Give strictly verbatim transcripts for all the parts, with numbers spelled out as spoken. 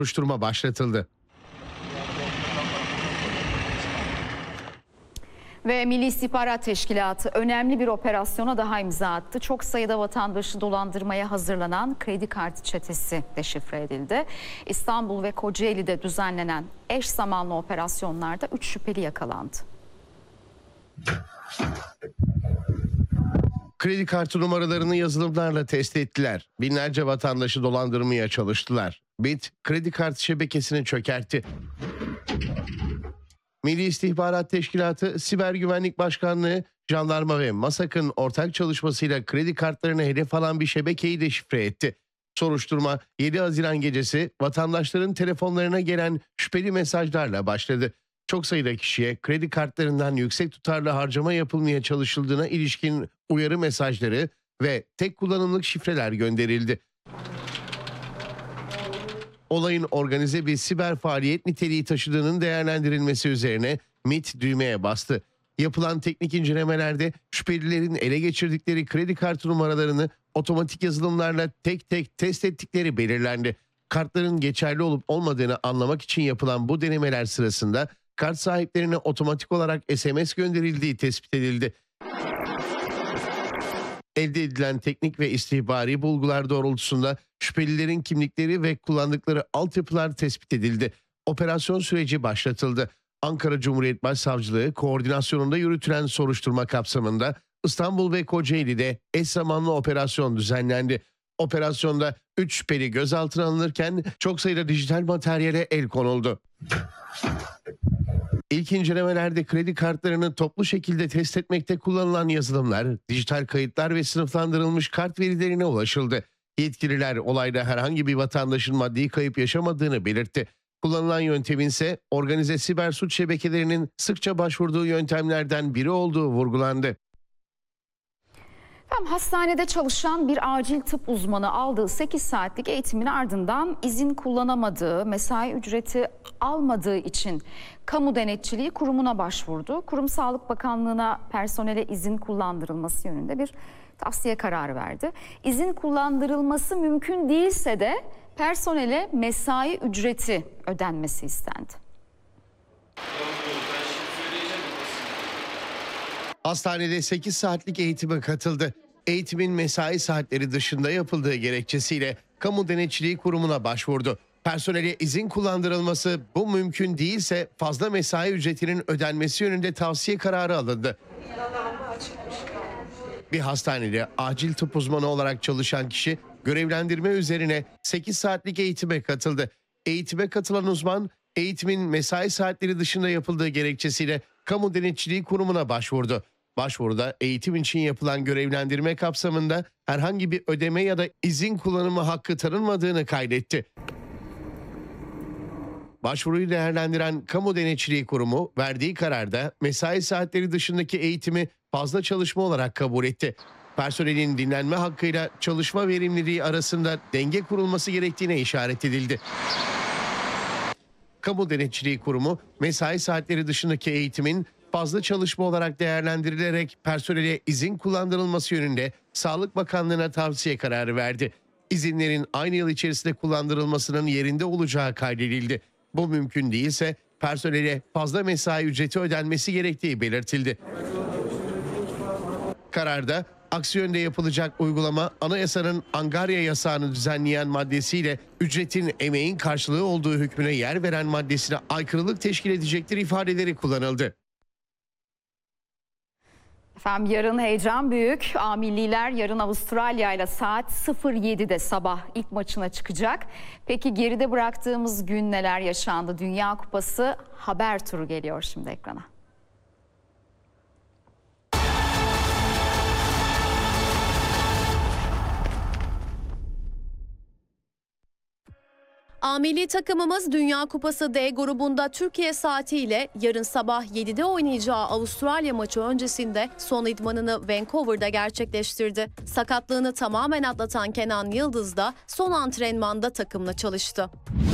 Soruşturma başlatıldı. Ve Milli İstihbarat Teşkilatı önemli bir operasyona daha imza attı. Çok sayıda vatandaşı dolandırmaya hazırlanan kredi kartı çetesi deşifre edildi. İstanbul ve Kocaeli'de düzenlenen eş zamanlı operasyonlarda üç şüpheli yakalandı. Kredi kartı numaralarını yazılımlarla test ettiler. Binlerce vatandaşı dolandırmaya çalıştılar. MİT, kredi kartı şebekesini çökertti. Milli İstihbarat Teşkilatı, Siber Güvenlik Başkanlığı, Jandarma ve MASAK'ın ortak çalışmasıyla kredi kartlarını hedef alan bir şebekeyi deşifre etti. Soruşturma yedi Haziran gecesi vatandaşların telefonlarına gelen şüpheli mesajlarla başladı. Çok sayıda kişiye kredi kartlarından yüksek tutarlı harcama yapılmaya çalışıldığına ilişkin uyarı mesajları ve tek kullanımlık şifreler gönderildi. Olayın organize bir siber faaliyet niteliği taşıdığının değerlendirilmesi üzerine MİT düğmeye bastı. Yapılan teknik incelemelerde şüphelilerin ele geçirdikleri kredi kartı numaralarını otomatik yazılımlarla tek tek test ettikleri belirlendi. Kartların geçerli olup olmadığını anlamak için yapılan bu denemeler sırasında kart sahiplerine otomatik olarak S M S gönderildiği tespit edildi. Elde edilen teknik ve istihbari bulgular doğrultusunda şüphelilerin kimlikleri ve kullandıkları altyapılar tespit edildi. Operasyon süreci başlatıldı. Ankara Cumhuriyet Başsavcılığı koordinasyonunda yürütülen soruşturma kapsamında İstanbul ve Kocaeli'de eş zamanlı operasyon düzenlendi. Operasyonda üç şüpheli gözaltına alınırken çok sayıda dijital materyale el konuldu. İlk incelemelerde kredi kartlarını toplu şekilde test etmekte kullanılan yazılımlar, dijital kayıtlar ve sınıflandırılmış kart verilerine ulaşıldı. Yetkililer olayda herhangi bir vatandaşın maddi kayıp yaşamadığını belirtti. Kullanılan yöntemin ise organize siber suç şebekelerinin sıkça başvurduğu yöntemlerden biri olduğu vurgulandı. Hastanede çalışan bir acil tıp uzmanı aldığı sekiz saatlik eğitimin ardından izin kullanamadığı, mesai ücreti almadığı için Kamu Denetçiliği Kurumu'na başvurdu. Kurum Sağlık Bakanlığı'na personele izin kullandırılması yönünde bir tavsiye kararı verdi. İzin kullandırılması mümkün değilse de personele mesai ücreti ödenmesi istendi. Hastanede sekiz saatlik eğitime katıldı. Eğitimin mesai saatleri dışında yapıldığı gerekçesiyle Kamu Denetçiliği Kurumu'na başvurdu. Personele izin kullandırılması bu mümkün değilse fazla mesai ücretinin ödenmesi yönünde tavsiye kararı alındı. Bir hastanede acil tıp uzmanı olarak çalışan kişi görevlendirme üzerine sekiz saatlik eğitime katıldı. Eğitime katılan uzman eğitimin mesai saatleri dışında yapıldığı gerekçesiyle Kamu Denetçiliği Kurumu'na başvurdu. Başvuruda eğitim için yapılan görevlendirme kapsamında herhangi bir ödeme ya da izin kullanımı hakkı tanınmadığını kaydetti. Başvuruyu değerlendiren Kamu Denetçiliği Kurumu verdiği kararda mesai saatleri dışındaki eğitimi fazla çalışma olarak kabul etti. Personelin dinlenme hakkıyla çalışma verimliliği arasında denge kurulması gerektiğine işaret edildi. Kamu Denetçiliği Kurumu mesai saatleri dışındaki eğitimin fazla çalışma olarak değerlendirilerek personele izin kullandırılması yönünde Sağlık Bakanlığı'na tavsiye kararı verdi. İzinlerin aynı yıl içerisinde kullandırılmasının yerinde olacağı kaydedildi. Bu mümkün değilse personele fazla mesai ücreti ödenmesi gerektiği belirtildi. Kararda aksi yönde yapılacak uygulama anayasanın angarya yasağını düzenleyen maddesiyle ücretin emeğin karşılığı olduğu hükmüne yer veren maddesine aykırılık teşkil edecektir ifadeleri kullanıldı. Efendim yarın heyecan büyük. A Milliler yarın Avustralya ile saat sıfır yedide sabah ilk maçına çıkacak. Peki geride bıraktığımız gün neler yaşandı? Dünya Kupası haber turu geliyor şimdi ekrana. A milli takımımız Dünya Kupası D grubunda Türkiye saatiyle yarın sabah yedide oynayacağı Avustralya maçı öncesinde son idmanını Vancouver'da gerçekleştirdi. Sakatlığını tamamen atlatan Kenan Yıldız da son antrenmanda takımla çalıştı.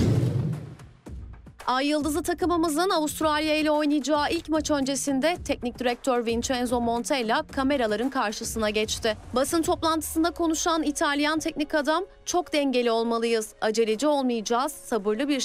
Ay Yıldızı takımımızın Avustralya ile oynayacağı ilk maç öncesinde teknik direktör Vincenzo Montella kameraların karşısına geçti. Basın toplantısında konuşan İtalyan teknik adam, "Çok dengeli olmalıyız, aceleci olmayacağız, sabırlı bir